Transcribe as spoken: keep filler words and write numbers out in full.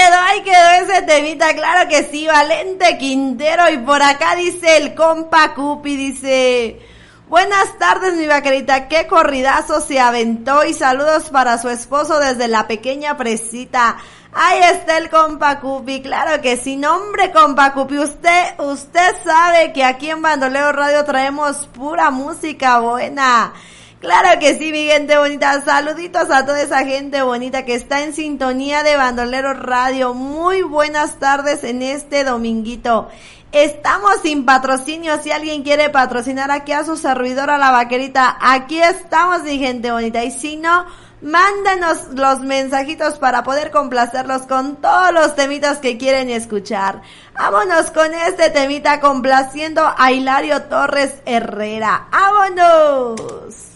quedó, ahí quedó ese temita, claro que sí, Valente Quintero. Y por acá dice el compa Cupi, dice... Buenas tardes, mi vaquerita, qué corridazo se aventó y saludos para su esposo desde la pequeña Presita. Ahí está el compa Cupi, claro que sí, nombre compa Cupi, usted, usted sabe que aquí en Bandolero Radio traemos pura música buena. Claro que sí, mi gente bonita, saluditos a toda esa gente bonita que está en sintonía de Bandolero Radio. Muy buenas tardes en este dominguito. Estamos sin patrocinio, si alguien quiere patrocinar aquí a su servidora La Vaquerita, aquí estamos, mi gente bonita, y si no, mándenos los mensajitos para poder complacerlos con todos los temitas que quieren escuchar. Vámonos con este temita complaciendo a Hilario Torres Herrera. ¡Vámonos!